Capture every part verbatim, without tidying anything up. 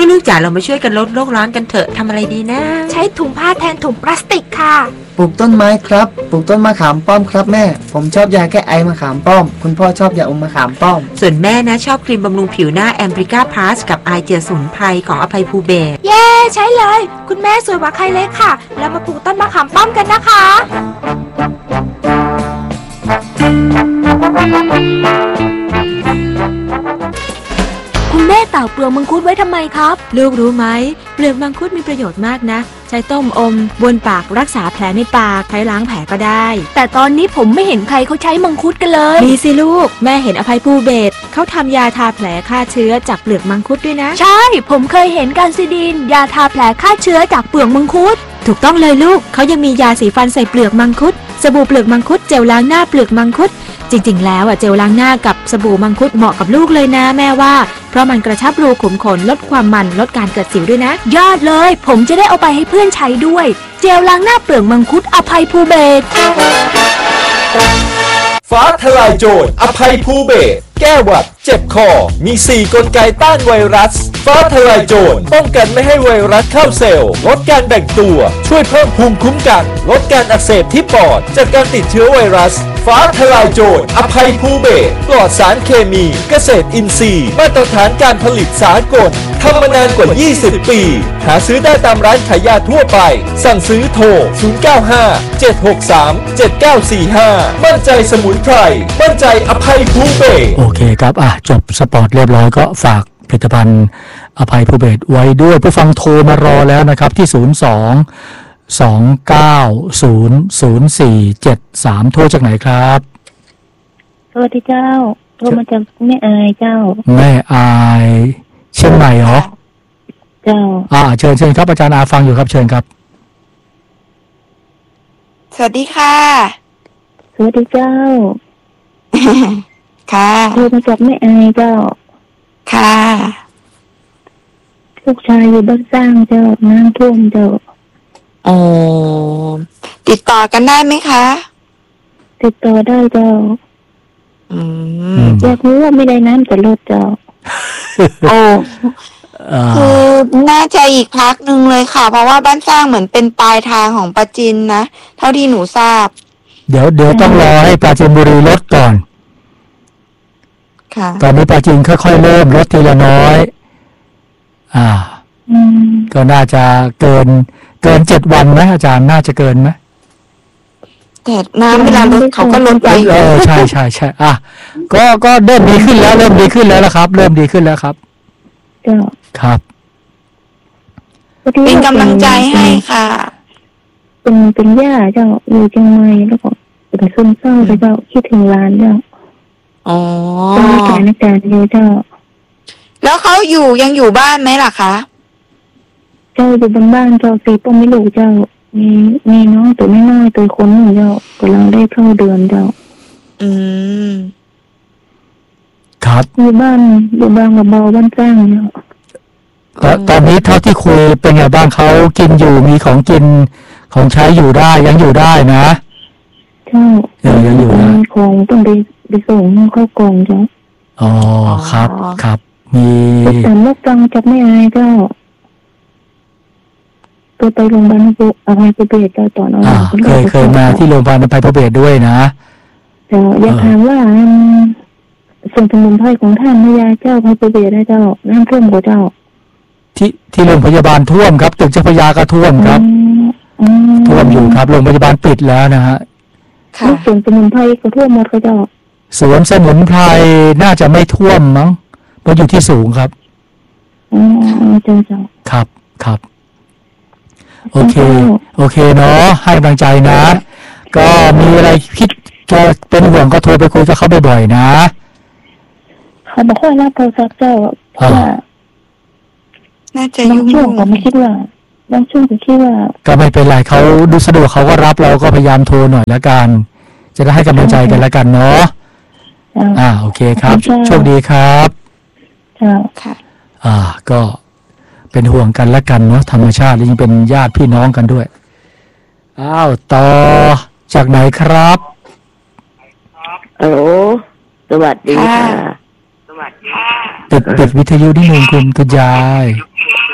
ลูกๆจ๋าเรามาช่วยกันลดโลกร้อนกันเถอะทำอะไรดีนะใช้ถุงผ้าแทนถุงพลาสติกค่ะปลูกต้นไม้ครับปลูกต้นมะขามป้อมครับแม่ผมชอบยาแก้ไอมะขามป้อมคุณพ่อชอบยาอมมะขามป้อมส่วนแม่นะชอบครีมบำรุงผิวหน้าแอมบริก้าพลัสกับไอเจียสมุนไพรของอภัยภูเบศเย้ใช้เลยคุณแม่สวยกว่าใครเลยค่ะแล้วมาปลูกต้นมะขามป้อมกันนะคะคุณแม่ตากเปลือกมังคุดไว้ทำไมครับลูกรู้ไหมเปลือกมังคุดมีประโยชน์มากนะใช้ต้มอมบนปากรักษาแผลในปากใช้ล้างแผลก็ได้แต่ตอนนี้ผมไม่เห็นใครเขาใช้มังคุดกันเลยมีสิลูกแม่เห็นอภัยภูเบศรเขาทำยาทาแผลฆ่าเชื้อจากเปลือกมังคุดด้วยนะใช่ผมเคยเห็นการซิดินยาทาแผลฆ่าเชื้อจากเปลือกมังคุดถูกต้องเลยลูกเขายังมียาสีฟันใส่เปลือกมังคุดสบู่เปลือกมังคุดเจลล้างหน้าเปลือกมังคุดจริงๆแล้วอ่ะเจลล้างหน้ากับสบู่มังคุดเหมาะกับลูกเลยนะแม่ว่าเพราะมันกระชับรูขุมขนลดความมันลดการเกิดสิวด้วยนะยอดเลยผมจะได้เอาไปให้เพื่อนใช้ด้วยเจลล้างหน้าเปลือกมังคุดอภัยภูเบศรฟ้าทลายโจรอภัยภูเบศรแก้หวัดเจ็บคอมีสี่กลไกต้านไวรัสฟ้าทลายโจรป้องกันไม่ให้ไวรัสเข้าเซลล์ลดการแบ่งตัวช่วยเพิ่มภูมิคุ้มกันลดการอักเสบที่ปอดจากการติดเชื้อไวรัสฟ้าทลายโจรอภัยภูเบศรปลอดสารเคมีเกษตรอินทรีย์มาตรฐานการผลิตสากลทำมานานกว่ายี่สิบปีหาซื้อได้ตามร้านขายยาทั่วไปสั่งซื้อโทรศูนย์ เก้า ห้า เจ็ด หก สาม เจ็ด เก้า สี่ ห้ามั่นใจสมุนไพรมั่นใจอภัยภูเบศรโอเคครับอ่ะจบสปอร์ตเรียบร้อยก็ฝากผลิตภัณฑ์อภัยภูเบศรไว้ด้วยผู้ฟังโทรมารอแล้วนะครับที่ศูนย์ สอง สอง เก้า ศูนย์ ศูนย์ สี่ เจ็ด สามโทรจากไหนครับสวัสดีเจ้าโทรมาจากแม่อายเจ้าแม่อายเชียงใหม่เหรอเจ้าอ่าเชิญเชิญครับอาจารย์อาฟังอยู่ครับเชิญครับสวัสดีค่ะสวัสดีเจ้าค่ะโทรมาจากแม่อายเจ้าค่ะลูกชายอยู่บ้านสร้างเจ้าน้ำท่วมเจ้าอ๋อติดต่อกันได้ไหมคะติดต่อได้เจ้าอืมอยากรู้ว่าไม่ได้น้ำจะลดเจ้าโอ้คือน่าจะอีกพักหนึ่งเลยค่ะเพราะว่าบ้านสร้างเหมือนเป็นปลายทางของปราจีนนะเท่าที่หนูทราบเดี๋ยวเดี๋ยวต้องรอให้ปราจีนบุรีลดก่อนค่ะตอนนี้ปราจีนค่อยๆเริ่มลดทีละน้อยอ่าก็น่าจะเกินเกินเจ็ดวันไหมอาจารย์น่าจะเกินไหมแต่น้ำเวลาลดเขาก็ลดไปเออใช่ใช่ใช่อ่ะก็ก็เริ่มดีขึ้นแล้วเริ่มดีขึ้นแล้วนะครับเริ่มดีขึ้นแล้วครับครับเป็นกำลังใจให้ค่ะเป็นเป็นย่าเจ้าอยู่เชียงใหม่แล้วก็เป็นซึมเศร้าไปเจ้าคิดถึงร้านเจ้าอ๋อเป็นอาการอาการอยู่เจ้าแล้วเขาอยู่ยังอยู่บ้านไหมล่ะคะเจ้าอยู่บนบ้านเจ้าสีป้องไม่รู้เจ้ามีมีน้องตัวน้อยๆตัวคนหนึ่งเจ้ากำลังได้เข้าเดือนเจ้าอืมครับอยู่บ้านอยู่บ้านกับเบาบ้านสร้างเนาะแล้วตอนนี้เท่าที่คุยเป็นไงบ้างเขากินอยู่มีของกินของใช้อยู่ได้ยังอยู่ได้นะเจ้ายังยังอยู่นะของต้องไปไปส่งเข้ากองเจ้าอ๋อครับครับมีแต่เมื่อฟังจากไม่อายเจ้าตัวไปโรงพยาบาลอภัยภูเบศรเจ้าตอนนั้นเคยเคยมาที่โรงพยาบาลอภัยภูเบศรด้วยนะเจ้าอยากถามว่าส่งสมุนไพรของท่านพญาเจ้าอภัยภูเบศรได้เจ้าน้ำท่วมกว่าเจ้าที่ที่โรงพยาบาลท่วมครับตึกเจ้าพระยาก็ท่วมครับท่วมอยู่ครับโรงพยาบาลปิดแล้วนะฮะค่ะสวนสมุนไพรก็ท่วมหมดเขาเจ้าสวนสมุนไพรน่าจะไม่ท่วมมั้งเพราะอยู่ที่สูงครับอ๋อเจ้าเจ้าครับครับโอเคโอเคเนาะให้กำลังใจนะก็มีอะไรคิดจะเป็นห่วงก็โทรไปคุยกับเขาบ่อยๆนะเขาบอกว่ารับโทรศัพท์เจ้าว่าน่าจะยุ่งช่วงผมไม่คิดว่าบางช่วงผมคิดว่าก็ไม่เป็นไรเขาดูสะดวกเขาก็รับเราก็พยายามโทรหน่อยละกันจะได้ให้กำลังใจกันละกันเนาะอ่าโอเคครับโชคดีครับค่ะอ่าก็เป็นห่วงกันละกันเนาะธรรมชาติและยังเป็นญาติพี่น้องกันด้วยอ้าวต่อจากไหนครับโอ้สวัสดีค่ะสวัสดีค่ะปิดปิดวิทยุนิดนึงคุณคุณยาย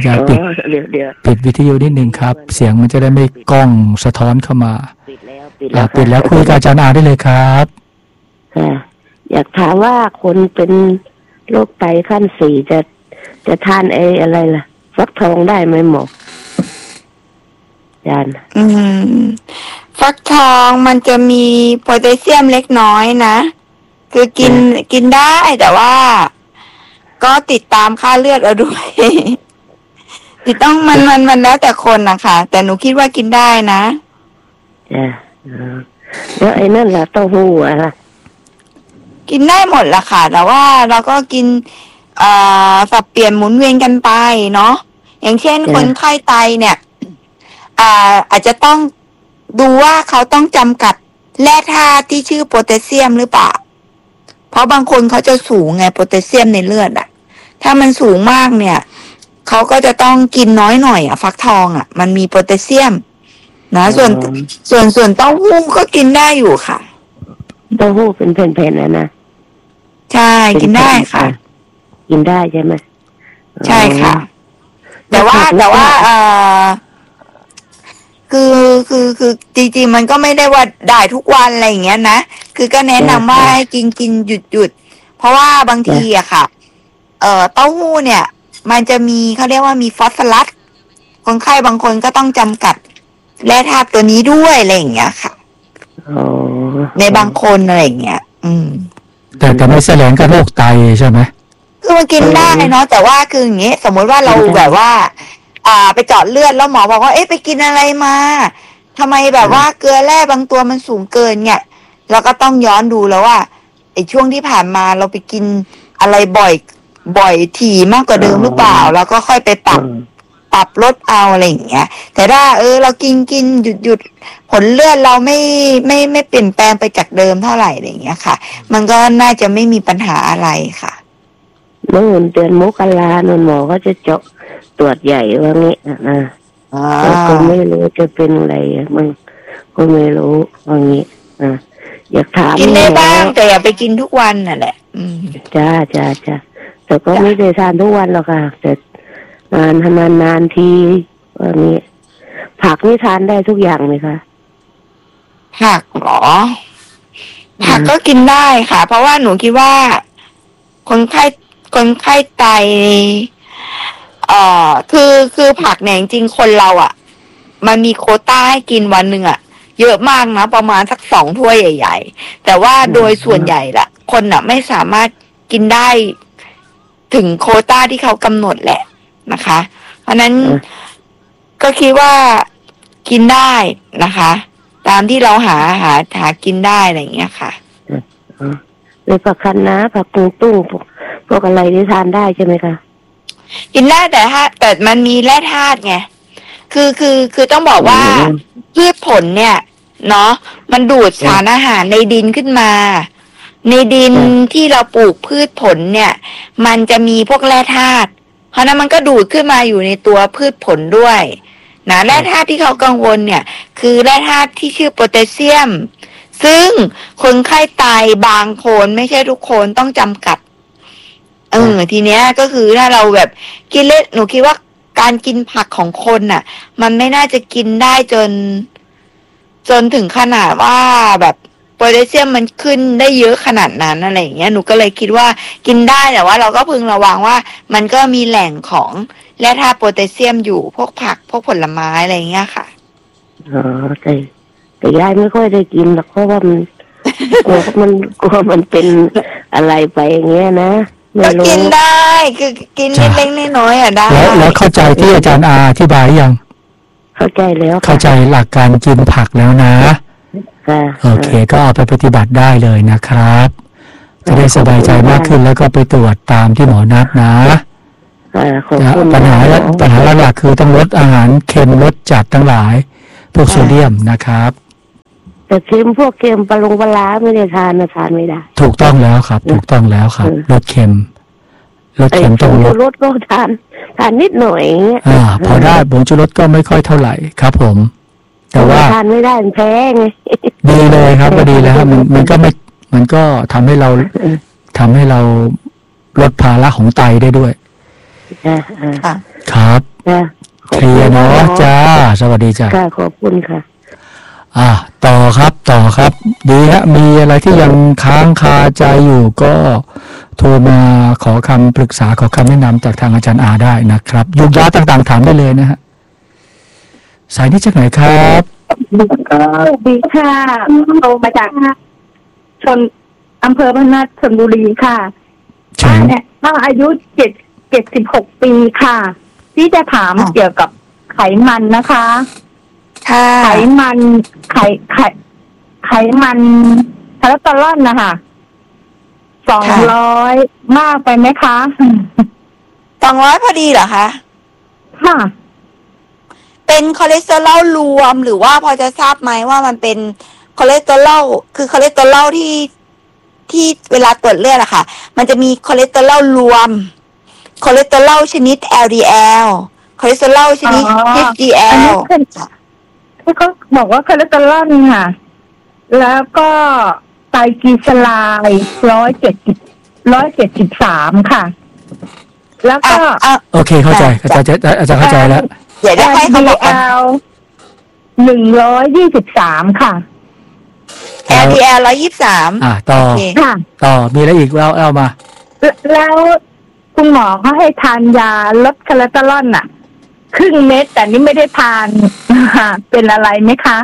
ยายปิดอ๋อเดี๋ยวเดี๋ยวปิดวิทยุนิดนึงครับ เสียงมันจะได้ไม่ก้องสะท้อนเข้ามาปิดแล้วปิดอ่าแล้วปิดแล้วคุยกับอาจารย์อาได้เลยครับค่ะอยากถามว่าคนเป็นโรคไตขั้นสี่จะจะทานไอ้อะไรล่ะฟักทองได้ไหมหมออาจารย์อืมฟักทองมันจะมีโพแทสเซียมเล็กน้อยนะคือกินกินได้แต่ว่า ก็ติดตามค่าเลือดเอาด้วย ติดต้องมันมันมันแล้วแต่คนนะคะแต่หนูคิดว่ากินได้นะจ้ะแล้วไอ้นั่นล่ะเต้าหู้อะล่ะกินได้หมดละค่ะแต่ว่าเราก็กินเอ่อสับเปลี่ยนหมุนเวียนกันไปเนาะอย่างเช่นคนไข้ไตเนี่ยอ่าอาจจะต้องดูว่าเขาต้องจำกัดแร่ธาตุที่ชื่อโพแทสเซียมหรือเปล่าเพราะบางคนเขาจะสูงไงโพแทสเซียมในเลือดอะถ้ามันสูงมากเนี่ยเขาก็จะต้องกินน้อยหน่อยอะฟักทองอะมันมีโพแทสเซียมนะส่วนส่วนส่วนเต้าหู้ก็กินได้อยู่ค่ะเต้าหู้เป็นแผ่นๆนะนะใช่กินได้ค่ะกินได้ใช่ไหมใช่ค่ะแต่ว่าแต่ว่าเอ่อคือคือคือจริงๆมันก็ไม่ได้ว่าได้ทุกวันอะไรอย่างเงี้ยนะคือก็แนะนำว่าให้กินกินหยุดหยุดเพราะว่าบางทีอะค่ะเอ่อเต้าหู้เนี่ยมันจะมีเขาเรียกว่ามีฟอสฟอรัสคนไข้บางคนก็ต้องจำกัดแร่ธาตุตัวนี้ด้วยอะไรอย่างเงี้ยค่ะในบางคนอะไรอย่างเงี้ยอืมแต่แต่ไม่แสลงกับโรคไตใช่ไหมคือมันกินได้เนาะแต่ว่าคืออย่างเงี้ยสมมติว่าเราแบบว่าอ่าไปเจาะเลือดแล้วหมอบอกว่าเอ๊ะไปกินอะไรมาทำไมแบบว่าเกลือแร่บางตัวมันสูงเกินเนี่ยเราก็ต้องย้อนดูแล้วว่าไอ้ช่วงที่ผ่านมาเราไปกินอะไรบ่อยบ่อยถี่มากกว่าเดิมหรือเปล่าแล้วก็ค่อยไปปรับปรับลดเอาอะไรอย่างเงี้ยแต่ถ้าเออเรากินกินหยุดหยุดผลเลือดเราไม่ไม่ไม่เปลี่ยนแปลงไปจากเดิมเท่าไหร่อะไรอย่างเงี้ยค่ะมันก็น่าจะไม่มีปัญหาอะไรค่ะเมื่อเดือนมกราหนนหมอก็จะเจาะตรวจใหญ่ว่างี้นะแล้วก็ไม่รู้จะเป็นอะไรมันก็ไม่รู้ว่างี้อ่ะอยากถามกินได้บ้างแต่อย่าไปกินทุกวันน่ะแหละอืมจ้าจ้าจ้าแต่ก็ไม่ได้ทานทุกวันหรอกค่ะแต่นานนานนานทีว่างี้ผักนี่ทานได้ทุกอย่างไหมคะผักหรอผักก็กินได้ค่ะเพราะว่าหนูคิดว่าคนไข้คนไข้ไตเอ่อคือคือผักเนี่ยจริงๆคนเราอ่ะมันมีโควต้าให้กินวันหนึ่งอ่ะเยอะมากนะประมาณสักสองถ้วยใหญ่ๆแต่ว่าโดยส่วนใหญ่ละคนอ่ะไม่สามารถกินได้ถึงโควต้าที่เขากำหนดแหละนะคะเพราะนั้นก็คิดว่ากินได้นะคะตามที่เราหาหาหากินได้อะไรอย่างเงี้ยค่ะเลยผักคะน้าผักกุ้งตุ้งพวกอะไรที่ทานได้ใช่ไหมคะกินได้แต่ถ้าแต่มันมีแร่ธาตุไงคือคือคือต้องบอกว่าพืชผลเนี่ยเนาะมันดูดสารอาหารในดินขึ้นมาในดินที่เราปลูกพืชผลเนี่ยมันจะมีพวกแร่ธาตุเพราะนั้นมันก็ดูดขึ้นมาอยู่ในตัวพืชผลด้วยนะแร่ธาตุที่เขากังวลเนี่ยคือแร่ธาตุที่ชื่อโพแทสเซียมซึ่งคนไข้ไตบางคนไม่ใช่ทุกคนต้องจำกัดเออทีเนี้ยก็คือถ้าเราแบบกินเล็หนูคิดว่าการกินผักของคนน่ะมันไม่น่าจะกินได้จนจนถึงขนาดว่าแบบโพแทสเซียมมันขึ้นได้เยอะขนาดนั้นอะไรอย่างเงี้ยหนูก็เลยคิดว่ากินได้แต่ว่าเราก็พึงระวังว่ามันก็มีแหล่งของแร่ธาตุโพแทสเซียมอยู่พวกผักพวกผลไม้อะไรอย่างเงี้ยค่ะอ๋อแต่แต่ยายไม่ค่อยได้กินหรอกเพราะว่ามันกลัวมันกลัวมันเป็นอะไรไปอย่างเงี้ยนะก็กินได้คือกินเล็กๆน้อยๆอ่ะได้แล้วแล้วเข้าใจที่อาจารย์อาอธิบายยังเข้าใจแล้วเข้าใจหลักการกินผักแล้วนะโอเคก็เอาไปปฏิบัติได้เลยนะครับจะได้สบายใจมากขึ้นแล้วก็ไปตรวจตามที่หมอนัดนะปัญหาปัญหาหลักคือต้องลดอาหารเค็มลดจัดทั้งหลายพวกโซเดียมนะครับแต่เค็มพวกเค็มปลาลงปลาไม่ได้ทานนะทานไม่ได้ถูกต้องแล้วครับถูกต้องแล้วครับลดเค็มลดเค็มต้องลดลดก็ทานทานนิดหน่อยเงี้ยอ่าพอได้ผงชูรสก็ไม่ค่อยเท่าไหร่ครับผมแต่ว่าทานไม่ได้แพ้ไงดีเลยครับก็ดีแล้วมันมันก็ไม่มันก็ทำให้เราทำให้เราลดภาระของไตได้ด้วยครับจ้ะเคลียร์เนาะจ้าสวัสดีจ้าค่ะขอบคุณค่ะอ่าต่อครับต่อครับดีฮะมีอะไรที่ยังค้างคาใจอยู่ก็โทรมาขอคำปรึกษาขอคำแนะนำจากทางอาจารย์อาได้นะครับยุกยาต่างๆถามได้เลยนะฮะสายนี้จากไหนครับสวัสดีค่ะโทรมาจากชนอำเภอพนัสชลบุรีค่ะป้าเนี่ยป้าอายุเจ็ดเจ็ดสิบหกปีค่ะที่จะถามเกี่ยวกับไขมันนะคะไขมันไขไขไขมันคอเลสเตอรอลนะคะสองร้อยมากไปไหมคะสองร้อยพอดีเหรอคะค่ะเป็นคอเลสเตอรอลรวมหรือว่าพอจะทราบไหมว่ามันเป็นคอเลสเตอรอลคือคอเลสเตอรอลที่ที่เวลาตรวจเลือดอะค่ะมันจะมีคอเลสเตอรอลรวมคอเลสเตอรอลชนิด แอล ดี แอล คอเลสเตอรอลชนิด เอช ดี แอลที่เขาบอกว่าคอเลสเตอรอลค่ะแล้วก็ไตรกลีเซอไรด์ร้อยเจ็ดสิบร้อยเจ็ดสิบสามค่ะแล้วก็โอเคเข้าใจอาจารย์อาจารย์เข้าใจแล้วเดี๋ยวได้ให้เขาบอกกันหนึ่งร้อยยี่สิบสามค่ะแอล ดี แอล ร้อยยี่สิบสามอ่าต่อค่ะต่อมีอะไรอีกเราเอามาแล้วคุณหมอเขาให้ทานยาลดคอเลสเตอรอลน่ะครึ่งเม็ดแต่นี่ไม่ได้ทานเป็นอะไรไหมคะ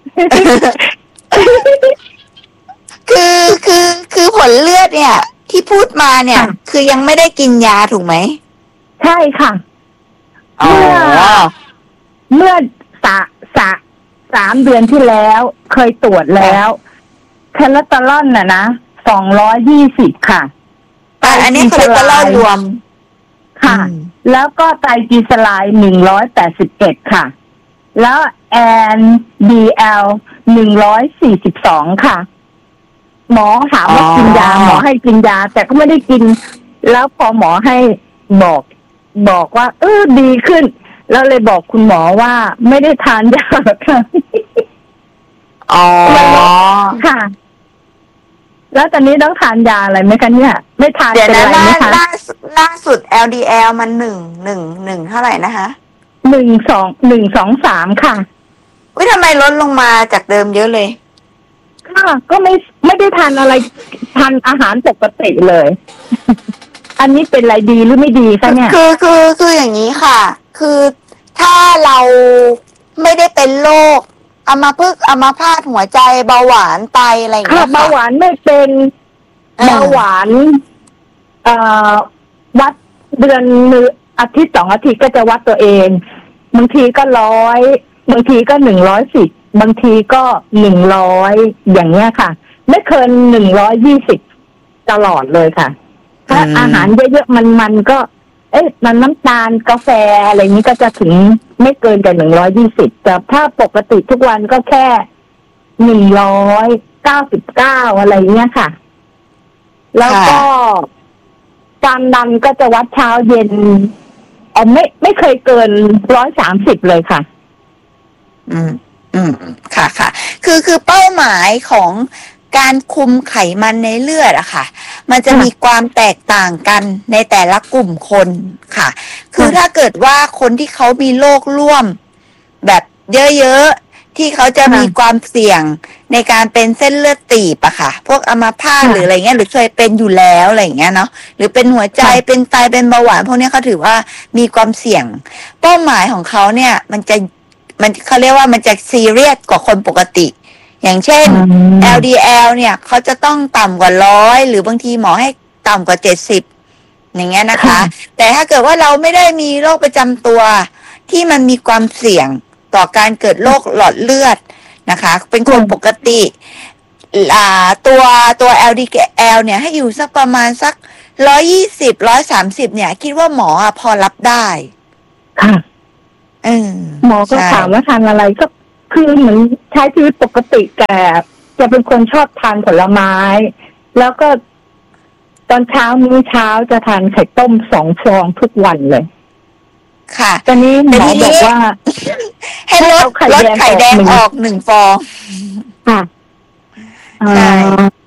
คือคือคือผลเลือดเนี่ยที่พูดมาเนี่ยคือยังไม่ได้กินยาถูกไหมใช่ค่ะเมื่อเมื่อสะสะสามเดือนที่แล้วเคยตรวจแล้วคอเลสเตอรอลน่ะนะสองร้อยยี่สิบค่ะอันนี้คอเลสเตอรอลรวมค่ะแล้วก็ไตรกลีเซอไรด์หนึ่งร้อยแปดสิบเอ็ดค่ะแล้ว แอล ดี แอล หนึ่งร้อยสี่สิบสองค่ะหมอถามว่ากินยาหมอให้กินยาแต่ก็ไม่ได้กินแล้วพอหมอให้บอกบอกว่าเออดีขึ้นแล้วเลยบอกคุณหมอว่าไม่ได้ทานยาหรอกค่ะอ๋อค่ะแล้วตอนนี้ต้องทานยาอะไรไหมคะเนี่ยไม่ทานเป็นอะไรไหมคะล่าสุด แอล ดี แอล มันหนึ่งหนึ่งหนึ่งเท่าไหร่นะคะหนึ่งสองหนึ่งสองสามค่ะวิทำไมลดลงมาจากเดิมเยอะเลยค่ะก็ไม่ไม่ได้ทานอะไรทานอาหารปกติเลยอันนี้เป็นอะไรดีหรือไม่ดีคะเนี่ยคือคือคืออย่างนี้ค่ะคือถ้าเราไม่ได้เป็นโรคอัมพฤกษ์อัมพาตหัวใจเบาหวานไตอะไรอย่างเงี้ยค่ะเบาหวานไม่เป็นเบาหวานเอ่อวัดเดือนนึงอาทิตย์สองอาทิตย์ก็จะวัดตัวเองบางทีก็ร้อยบางทีก็หนึ่งร้อยสิบบางทีก็หนึ่งร้อยอย่างเงี้ยค่ะไม่เกินหนึ่งร้อยยี่สิบตลอดเลยค่ะถ้าอาหารเยอะๆมันมันก็เอ๊ะมันน้ำตาลกาแฟอะไรนี้ก็จะถึงไม่เกินแต่หนึ่งร้อยยี่สิบแต่ถ้าปกติทุกวันก็แค่หนึ่งร้อยเก้าสิบเก้าอะไรเงี้ยค่ะแล้วก็ความดันก็จะวัดเช้าเย็นอ๋อไม่ไม่เคยเกินร้อยสามสิบเลยค่ะอืมอืมค่ะค่ะคือคือเป้าหมายของการคุมไขมันในเลือดอะค่ะมันจะมีความแตกต่างกันในแต่ละกลุ่มคนค่ะคือถ้าเกิดว่าคนที่เขามีโรคร่วมแบบเยอะๆที่เขาจะมีความเสี่ยงในการเป็นเส้นเลือดตีบอะค่ะพวกอัมพาตหรืออะไรเงี้ยหรือเคยเป็นอยู่แล้วอะไรเงี้ยเนาะหรือเป็นหัวใจเป็นไตเป็นเบาหวานพวกนี้เขาถือว่ามีความเสี่ยงเป้าหมายของเขาเนี่ยมันจะมันเขาเรียกว่ามันจะซีเรียสกว่าคนปกติอย่างเช่น แอล ดี แอล เนี่ยเขาจะต้องต่ำกว่าร้อยหรือบางทีหมอให้ต่ำกว่าเจ็ดสิบอย่างเงี้ยนะคะแต่ถ้าเกิดว่าเราไม่ได้มีโรคประจำตัวที่มันมีความเสี่ยงต่อการเกิดโรคหลอดเลือดนะคะเป็นคนปกติอ่าตัวตัว แอล ดี แอล เนี่ยให้อยู่สักประมาณสักร้อยยี่สิบร้อยสามสิบเนี่ยคิดว่าหมอพอรับได้ค่ะเออหมอก็ถามว่าทานอะไรก็คือเหมือนใช้ชีวิตปกติแต่จะเป็นคนชอบทานผลไม้แล้วก็ตอนเช้ามื้อเช้าจะทานไข่ต้มสองฟองทุกวันเลยค่ะตอนนี้หมอบอกว่าให้ลดลดไข่แดงออกหนึ่งฟองค่ะใช่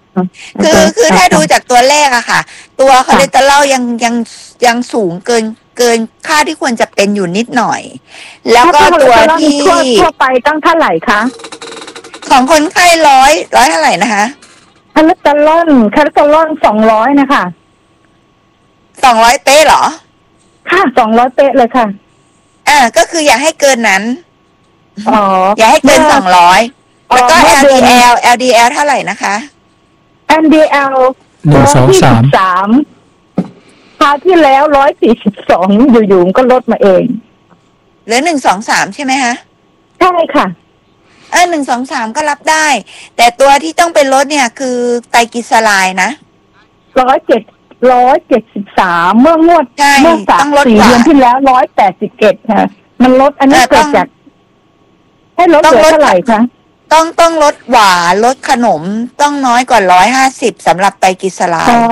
คือคือถ้าดูจากตัวเลขอะค่ะตัวคอเลสเตอรอลยังยังยังสูงเกินเกินค่าที่ควรจะเป็นอยู่นิดหน่อย แล้วก็ถ้าตัวคอเลสเตอรอลที่ทั่วทั่วไปตั้งเท่าไหร่คะของคนไข้ร้อยร้อยเท่าไหร่นะคะคอเลสเตอรอลคอเลสเตอรอลสองร้อยนะคะสองร้อยเป๊ะเหรอค่ะสองร้อยเป๊ะเลยค่ะอ่าก็คืออย่าให้เกินนั้นอ๋ออย่าให้เกินสองร้อยแล้วก็เมื่อแอลเดืดีอนแอล แอล ดี แอล เท่าไหร่นะคะแอล ดี แอลหนึ่งสองสามสามคราวที่แล้วร้อยสี่สิบสองอยู่ๆก็ลดมาเองเหลือหนึ่งสองสามใช่ไหมคะใช่ค่ะเออหนึ่งสองสามก็รับได้ แต่ตัวที่ต้องเป็นลดเนี่ยคือไตรกลีเซอไรด์นะร้อยเจ็ดร้อยเจ็ดสิบสามเมื่องวดใช่เมื่อสาต้มองลดสี่กว่าเดือนที่แล้วร้อยแปดสิบเอ็ดค่ะ มันลดอันนี้เออต้เกิอดงจากให้ลดต้องเหลือลดเท่าไหร่คะต้องต้องลดหวานลดขนมต้องน้อยกว่าร้อยห้าสิบสำหรับไตรกลีเซอไรอ๋อด์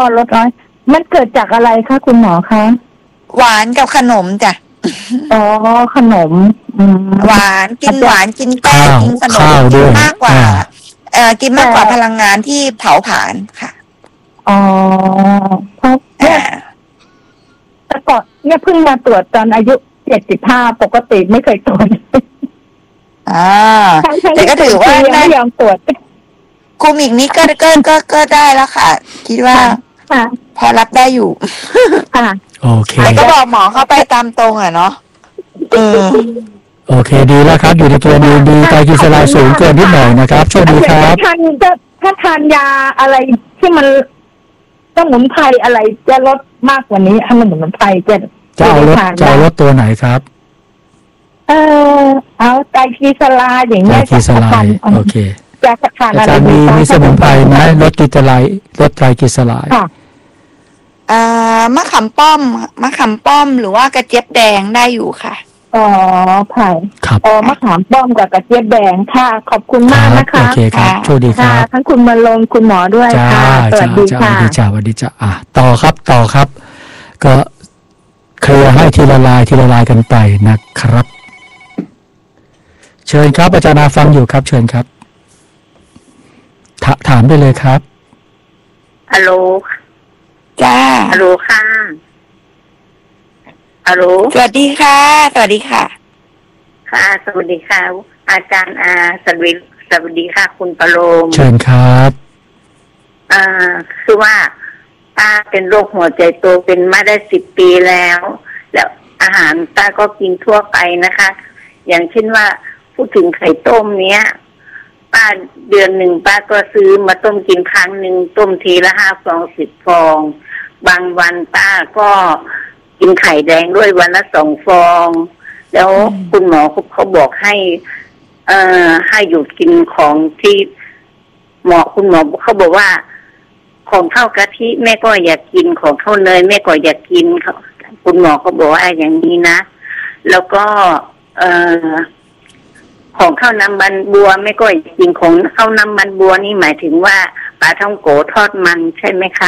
ลดน้อยมันเกิดจากอะไรคะคุณหมอคะหวานกับขนมจ้ะอ๋อขนมอืมหวานกินหวานกินแป้งข้าวกินขนมข้าวกิด้นวยมากกว่าอ่าเอ่อกินมากกว่าพลังงานที่เผาผลาญค่ะอ๋อเพราะเนี่อ่ายแต่ก่อนเนี่ยเพิ่งมาตรวจตอนอายุเจ็ดสิบห้าปกติไม่เคยตรวจอ่าทั้งๆแต่ก็ถือว่าที่ยังได้ไม่ยอมตรวจคุมอีกนิดก็ก็ก็ก็ได้แล้วค่ะ คิดว่าค่ะพอรับได้อยู่ค่ะโอเคแต่ก็บอกหมอเข้าไปตามตรงอ่ะเนาะเออโอเคดีแล้วครับ อยู่ในตัวดีดีไตรกลีเซอไรด์สูงเกินนิดหน่อยนะครับโชคดีครับถ้าทานจะถ้าทานยาอะไรที่มันสมุนไพรอะไรจะลดมากกว่านี้ถ้ามันสมุนไพรจะจะเอารถทนจะเอารถตัวไหนครับเออเอาไตรกลีเซอไรด์อย่างไตรเงี้ยกลีเซอไรด์โอเคจะทานอาอะไรจารย์มีบ้างมีสมุนไพรไหมรถกลีเซอไรด์รถไตรกลีเซอไรด์ค่ะอ่ามะขามป้อมมะขามป้อมหรือว่ากระเจี๊ยบแดงได้อยู่ค่ะอ๋อไผ่ครับอ๋อมะขามป้อมกับกระเจี๊ยบแดงค่ะ ขอบคุณคมารักบนะคะโอเคครับโชคดีคค่ะรับทั้งคุณมาลงคุณหมอด้วยจ้าค่ะสวัจ้าสดีจ้าค่ะสวัสดีจ้าสวัสดีจ้าอ่ะต่อครับต่อครับ ก็เคลียร์ให้ทีละลายทีละลายกันไปนะครับ เชิญครับอาจารย์อาฟังอยู่ครับ เชิญครับถถามได้เลยครับฮัลโหลจ้าฮัลโหลค่ะฮัลโหลสวัสดีค่ะ สวัสดีค่ะค่ะ สวัสดีค่ะ อาจารย์อาสวัสดีสวัสดีค่ะ คุณประโลมเชิญครับอ่าคือว่าป้าเป็นโรคหัวใจโตเป็นมาได้สิบปีแล้ว แล้วอาหารป้าก็กินทั่วไปนะคะ อย่างเช่นว่าพูดถึงไข่ต้มเนี้ยป้าเดือนหนึ่งป้าก็ซื้อมาต้มกินครั้งหนึ่งต้มทีละห้าฟองสิบฟองบางวันป้าก็กินไข่แดงด้วยวันละสองฟองแล้วคุณหมอเขาเขาบอกให้ เอ่อให้หยุดกินของที่หมอคุณหมอเขาบอกว่าของข้าวกะทิแม่ก็อยากกินของข้าวเนยแม่ก็อยากกินเขาคุณหมอเขาบอกว่าอย่างนี้นะแล้วก็ เอ่อของข้าวน้ำมันบัวแม่ก็อยากกินของข้าวน้ำมันบัวนี่หมายถึงว่าปลาท่องโกทอดมันใช่ไหมคะ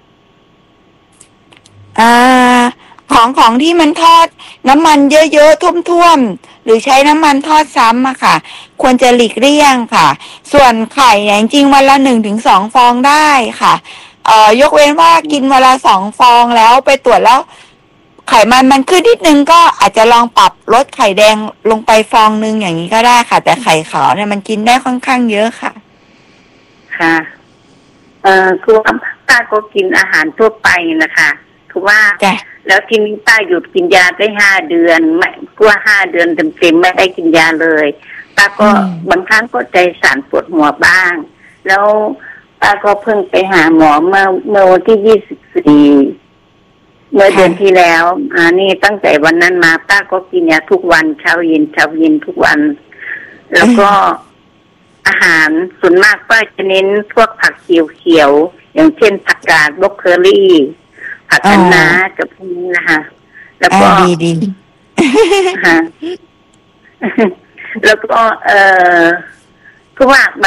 อ่าของของที่มันทอดน้ำมันเยอะๆท่วมๆหรือใช้น้ำมันทอดซ้ำอะค่ะ ควรจะหลีกเลี่ยงค่ะ ส่วนไข่เนี่ยจริงๆวันละหนึ่งถึงสองฟองได้ค่ะเอ่อยกเว้นว่ากินเวลาสองฟองแล้วไปตรวจแล้วไขมันมันขึ้นนิดนึงก็อาจจะลองปรับลดไข่แดงลงไปฟองนึงอย่างนี้ก็ได้ค่ะ แต่ไข่ขาวเนี่ยมันกินได้ค่อนข้างเยอะค่ะค่ะ เอ่อคือว่าป้าก็กินอาหารทั่วไปนะคะคือว่าจ้ะแล้วทีนี้ป้าหยุดกินยาได้ห้าเดือนไม่กว่าห้าเดือนเต็มๆไม่ได้กินยาเลยป้าก็บางครั้งก็ใจสั่นปวดหัวบ้าง แล้วป้าก็เพิ่งไปหาหมอเมื่อเมื่อวันที่ยี่สิบสี่เมื่อเดือนที่แล้วอ่านี่ตั้งแต่วันนั้นมาป้าก็กินยาทุกวันเช้าเย็นเช้าเย็นทุกวัน แล้วก็อาหารส่วนมากป้าจะเน้นพวกผักเขียวๆอย่างเช่นผักกาดบล็อกเคอรี่ผักคะน้ากับพวกนี้นะคะแล้วก็ดีดีฮะ แล้วก็เออคือว่าบ